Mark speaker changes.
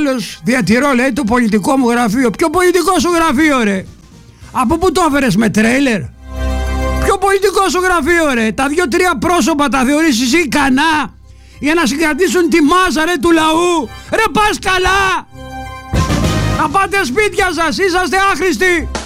Speaker 1: άλλος, διατηρώ, λέει, το πολιτικό μου γραφείο. Ποιο πολιτικό σου γραφείο, ρε? Από πού το έφερες, με τρέιλερ? Ποιο πολιτικό σου γραφείο, ρε? Τα 2-3 πρόσωπα τα θεωρείς εσύ ικανά για να συγκρατήσουν τη μάζα, ρε, του λαού? Ρε, πας καλά! Να πάτε σπίτια σας, είσαστε άχρηστοι!